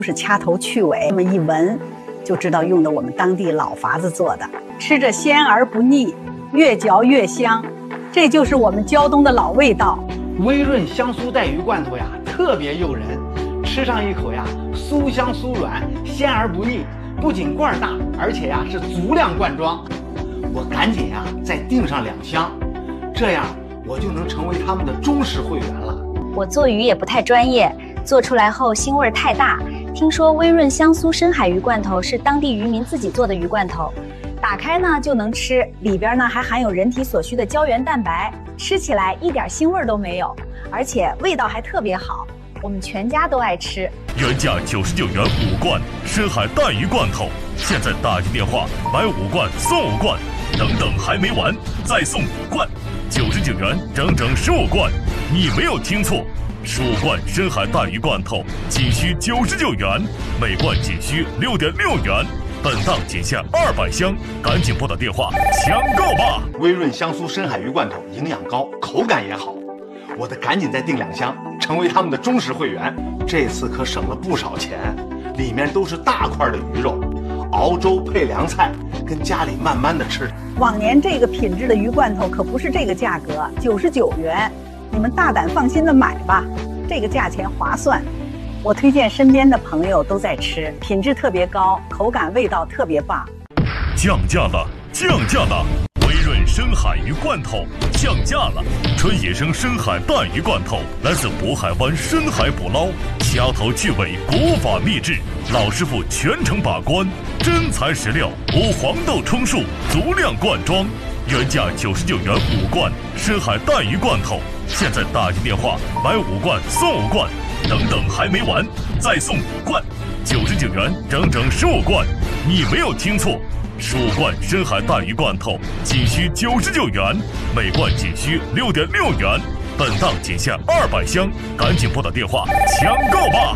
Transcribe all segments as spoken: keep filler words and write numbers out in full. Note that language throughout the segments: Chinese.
是掐头去尾，这么一闻就知道用的我们当地老法子做的，吃着鲜而不腻，越嚼越香，这就是我们胶东的老味道。 微润香酥带鱼罐头呀，特别诱人，吃上一口呀，酥香酥软，鲜而不腻。不仅罐大，而且呀是足量罐装。我赶紧呀再订上两箱，这样我就能成为他们的忠实会员了。 我做鱼也不太专业，做出来后腥味太大。听说微润香酥深海鱼罐头是当地渔民自己做的鱼罐头，打开呢就能吃，里边呢还含有人体所需的胶原蛋白，吃起来一点腥味都没有，而且味道还特别好，我们全家都爱吃。 原价九十九元五罐深海带鱼罐头，现在打进电话买五罐送五罐，等等还没完，再送五罐，九十九元整整十五罐，你没有听错。十五罐深海带鱼罐头仅需九十九元，每罐仅需六点六元，本档仅限二百箱，赶紧拨打电话抢购吧！ 微润香酥深海鱼罐头营养高，口感也好，我得赶紧再订两箱，成为他们的忠实会员。这次可省了不少钱，里面都是大块的鱼肉，熬粥配凉菜，跟家里慢慢的吃。 往年这个品质的鱼罐头可不是这个价格，九十九元。你们大胆放心的买吧，这个价钱划算。我推荐身边的朋友都在吃，品质特别高，口感味道特别棒。 降价了，降价了！微润深海鱼罐头降价了，纯野生深海带鱼罐头来自渤海湾深海捕捞，掐头去尾，国法秘制，老师傅全程把关，真材实料，无黄豆充数，足量灌装。原价九十九元五罐深海带鱼罐头，现在打进电话买五罐送五罐，等等还没完，再送五罐，九十九元整整十五罐，你没有听错，十五罐深海带鱼罐头仅需九十九元，每罐仅需六点六元，本档仅限二百箱，赶紧拨打电话抢购吧！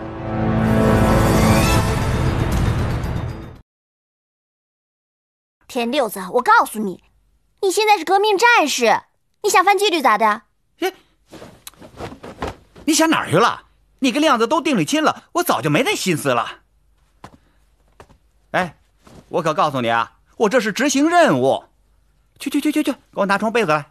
天六子，我告诉你，你现在是革命战士，你想翻纪律咋的？ 你想哪儿去了？你跟亮子都订了亲了，我早就没那心思了。哎，我可告诉你啊，我这是执行任务。去去去去去，给我拿床被子来。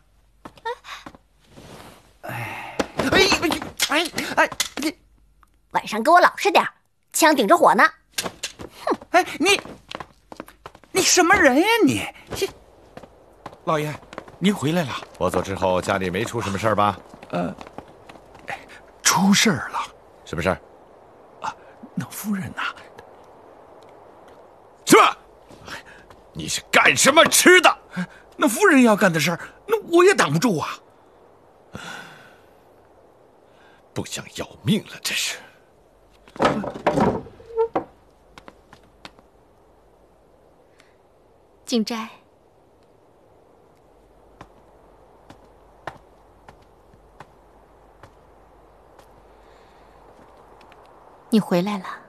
哎哎哎哎你晚上给我老实点，枪顶着火呢。 哼！哎你你什么人呀你？ 老爷，您回来了。 我走之后，家里没出什么事儿吧？ 呃，出事儿了。 什么事儿？ 啊，那夫人呐、啊， 是吧？你是干什么吃的？ 那夫人要干的事儿，那我也挡不住啊。 不想要命了，这是。 景斋，你回来了。